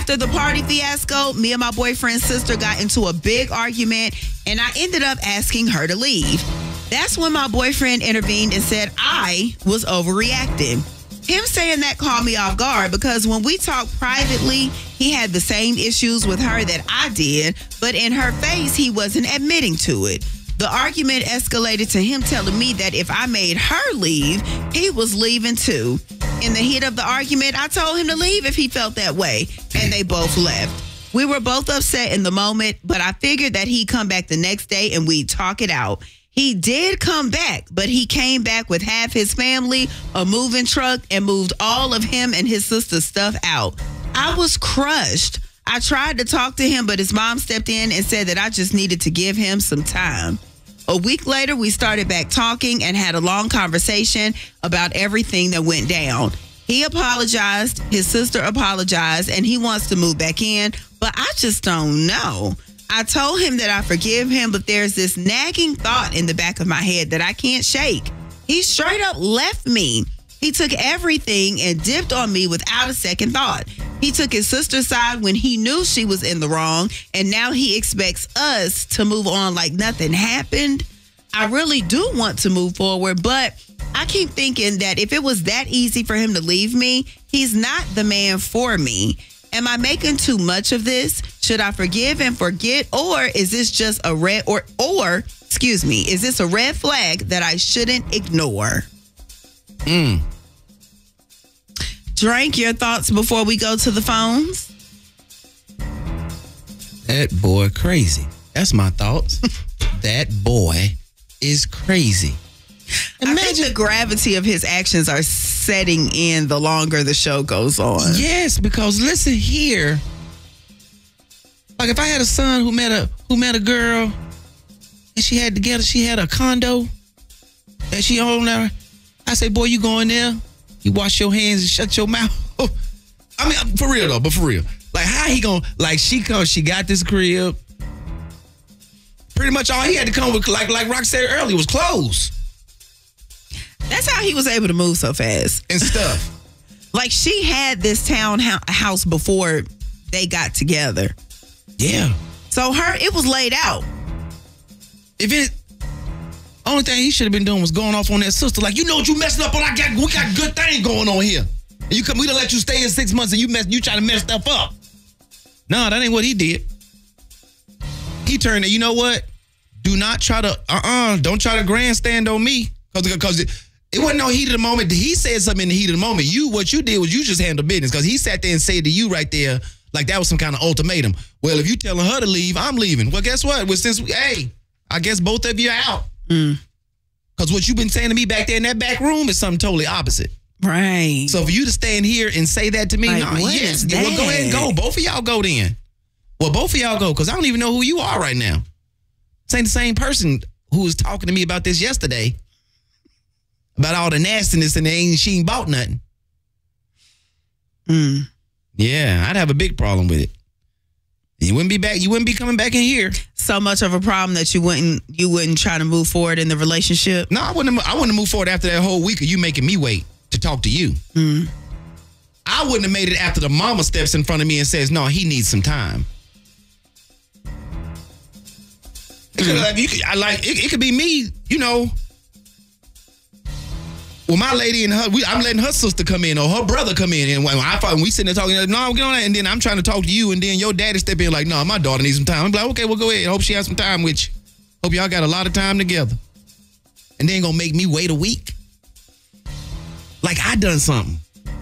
After the party fiasco, me and my boyfriend's sister got into a big argument, and I ended up asking her to leave. That's when my boyfriend intervened and said I was overreacting. Him saying that caught me off guard because when we talked privately, he had the same issues with her that I did, but in her face, he wasn't admitting to it. The argument escalated to him telling me that if I made her leave, he was leaving too. In the heat of the argument, I told him to leave if he felt that way, and they both left. We were both upset in the moment, but I figured that he'd come back the next day and we'd talk it out. He did come back, but he came back with half his family, a moving truck, and moved all of him and his sister's stuff out. I was crushed. I tried to talk to him, but his mom stepped in and said that I just needed to give him some time. A week later, we started back talking and had a long conversation about everything that went down. He apologized, his sister apologized, and he wants to move back in, but I just don't know. I told him that I forgive him, but there's this nagging thought in the back of my head that I can't shake. He straight up left me. He took everything and dipped on me without a second thought. He took his sister's side when he knew she was in the wrong, and now he expects us to move on like nothing happened. I really do want to move forward, but I keep thinking that if it was that easy for him to leave me, he's not the man for me. Am I making too much of this? Should I forgive and forget, or is this just a red is this a red flag that I shouldn't ignore? Drink, your thoughts before we go to the phones? That boy crazy. That's my thoughts. That boy is crazy. Imagine. I think the gravity of his actions are setting in the longer the show goes on. Yes, because listen here. Like if I had a son who met a girl and she had a condo and she owned her, I say, boy, you go in there, you wash your hands and shut your mouth. I mean, for real though, but for real. Like how he gonna, like she got this crib. Pretty much all he had to come with, like Rock said earlier, was clothes. That's how he was able to move so fast. And stuff. Like she had this townhouse before they got together. Yeah. So it was laid out. Only thing he should have been doing was going off on that sister. Like, you know what you messing up on? We got good thing going on here. And we done let you stay in 6 months and you trying to mess stuff up. No, that ain't what he did. He turned it, you know what? Do not try to, don't try to grandstand on me. Because it wasn't no heat of the moment. He said something in the heat of the moment. What you did was you just handled business. Because he sat there and said to you right there, like that was some kind of ultimatum. Well, if you telling her to leave, I'm leaving. Well, guess what? I guess both of you are out. Because what you've been saying to me back there in that back room is something totally opposite. Right. So for you to stand here and say that to me, well, go ahead and go. Both of y'all go then. Well, both of y'all go, because I don't even know who you are right now. This ain't the same person who was talking to me about this yesterday. About all the nastiness and she ain't bought nothing. Yeah, I'd have a big problem with it. You wouldn't be coming back in here. So much of a problem that you wouldn't try to move forward in the relationship? No, I wouldn't move forward after that whole week of you making me wait to talk to you. I wouldn't have made it after the mama steps in front of me and says, no, he needs some time. It could be me, you know. Well, my lady and her, I'm letting her sister come in or her brother come in. And when we sitting there talking, no, get on that. And then I'm trying to talk to you. And then your daddy step in like, no, my daughter needs some time. I'm like, okay, well, go ahead. Hope she has some time with you. Hope y'all got a lot of time together. And then gonna make me wait a week. Like I done something.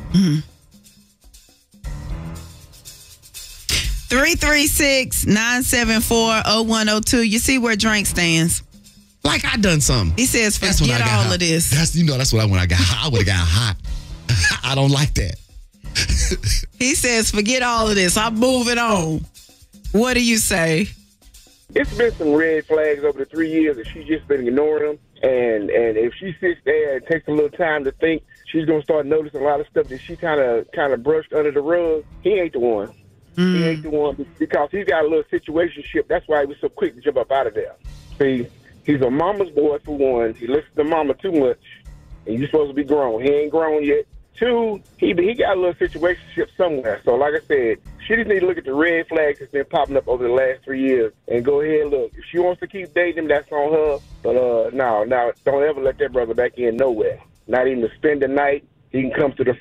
336-974-0102. You see where Drink stands. Like I done something. He says, forget all of this. That's what I would have got hot. I don't like that. He says, forget all of this. I'm moving on. What do you say? It's been some red flags over the 3 years that she's just been ignoring them. And if she sits there and takes a little time to think, she's going to start noticing a lot of stuff that she kind of brushed under the rug. He ain't the one. He ain't the one because he's got a little situationship. That's why he was so quick to jump up out of there. See? He's a mama's boy, for one. He listens to mama too much, and you're supposed to be grown. He ain't grown yet. Two, he got a little situationship somewhere. So, like I said, She just need to look at the red flags that's been popping up over the last 3 years and go ahead and look. If she wants to keep dating him, that's on her. But no, don't ever let that brother back in nowhere. Not even to spend the night. He can come to the